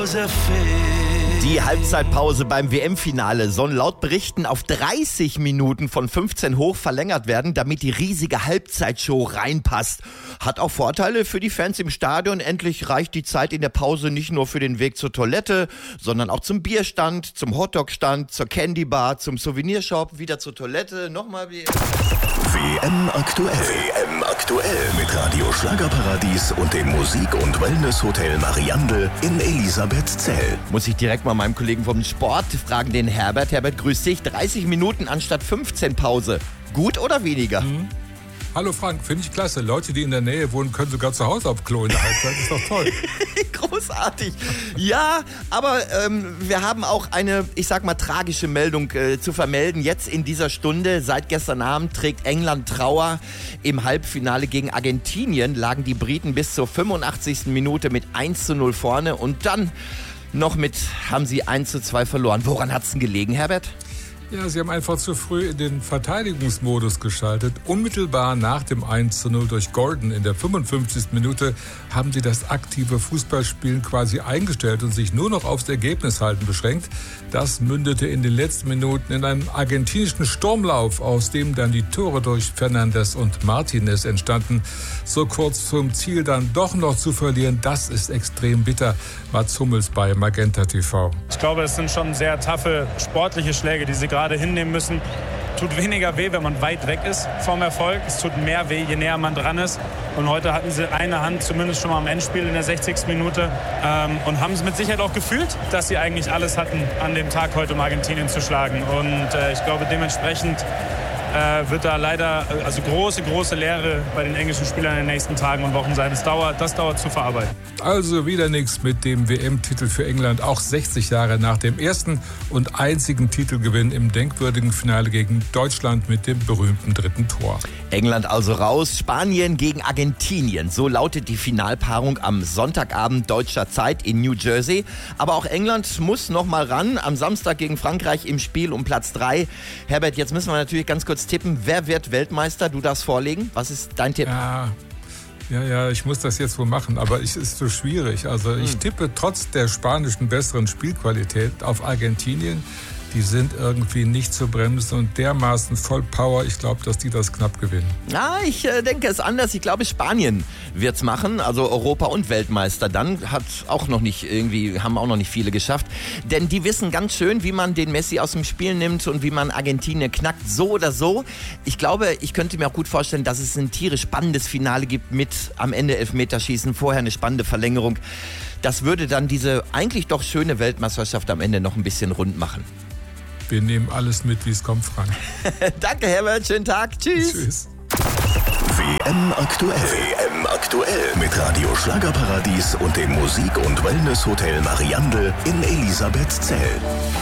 Die Halbzeitpause beim WM-Finale soll laut Berichten auf 30 Minuten von 15 hoch verlängert werden, damit die riesige Halbzeitshow reinpasst. Hat auch Vorteile für die Fans im Stadion. Endlich reicht die Zeit in der Pause nicht nur für den Weg zur Toilette, sondern auch zum Bierstand, zum Hotdog-Stand, zur Candybar, zum Souvenirshop, wieder zur Toilette, nochmal WM aktuell. WM aktuell mit Radio Schlagerparadies und dem Musik- und Wellness-Hotel Mariandel in Elisabethzell. Muss ich direkt mal meinem Kollegen vom Sport fragen, den Herbert. Herbert, grüß dich. 30 Minuten anstatt 15 Pause. Gut oder weniger? Hallo Frank, finde ich klasse. Leute, die in der Nähe wohnen, können sogar zu Hause auf Klo in der Halbzeit. Ist doch toll. Großartig. Ja, aber wir haben auch eine, ich sag mal, tragische Meldung zu vermelden. Jetzt in dieser Stunde, seit gestern Abend, trägt England Trauer. Im Halbfinale gegen Argentinien lagen die Briten bis zur 85. Minute mit 1:0 vorne. Und dann haben sie 1:2 verloren. Woran hat's denn gelegen, Herbert? Ja, sie haben einfach zu früh in den Verteidigungsmodus geschaltet. Unmittelbar nach dem 1:0 durch Gordon in der 55. Minute haben sie das aktive Fußballspielen quasi eingestellt und sich nur noch aufs Ergebnishalten beschränkt. Das mündete in den letzten Minuten in einem argentinischen Sturmlauf, aus dem dann die Tore durch Fernandes und Martinez entstanden. So kurz zum Ziel dann doch noch zu verlieren, das ist extrem bitter. Mats Hummels bei Magenta TV. Ich glaube, es sind schon sehr taffe sportliche Schläge, die sie gerade hinnehmen müssen. Tut weniger weh, wenn man weit weg ist vom Erfolg. Es tut mehr weh, je näher man dran ist. Und heute hatten sie eine Hand zumindest schon mal am Endspiel in der 60. Minute und haben es mit Sicherheit auch gefühlt, dass sie eigentlich alles hatten an dem Tag heute, um Argentinien zu schlagen. Und ich glaube, dementsprechend wird da leider große Leere bei den englischen Spielern in den nächsten Tagen und Wochen sein. Das dauert zu verarbeiten. Also wieder nichts mit dem WM-Titel für England, auch 60 Jahre nach dem ersten und einzigen Titelgewinn im denkwürdigen Finale gegen Deutschland mit dem berühmten 3. Tor. England also raus, Spanien gegen Argentinien. So lautet die Finalpaarung am Sonntagabend deutscher Zeit in New Jersey. Aber auch England muss noch mal ran. Am Samstag gegen Frankreich im Spiel um Platz 3. Herbert, jetzt müssen wir natürlich ganz kurz tippen. Wer wird Weltmeister? Du darfst vorlegen. Was ist dein Tipp? Ja, ich muss das jetzt wohl machen, aber es ist so schwierig. Also ich tippe trotz der spanischen besseren Spielqualität auf Argentinien. Die sind irgendwie nicht zu bremsen und dermaßen voll Power. Ich glaube, dass die das knapp gewinnen. Ja, ich denke es anders. Ich glaube, Spanien wird's machen, also Europa- und Weltmeister. Dann haben auch noch nicht viele geschafft. Denn die wissen ganz schön, wie man den Messi aus dem Spiel nimmt und wie man Argentinien knackt, so oder so. Ich glaube, ich könnte mir auch gut vorstellen, dass es ein tierisch spannendes Finale gibt mit am Ende Elfmeterschießen, vorher eine spannende Verlängerung. Das würde dann diese eigentlich doch schöne Weltmeisterschaft am Ende noch ein bisschen rund machen. Wir nehmen alles mit, wie es kommt, Frank. Danke, Herbert. Schönen Tag. Tschüss. Tschüss. WM aktuell. WM aktuell mit Radio Schlagerparadies und dem Musik- und Wellness-Hotel Mariandel in Elisabethzell.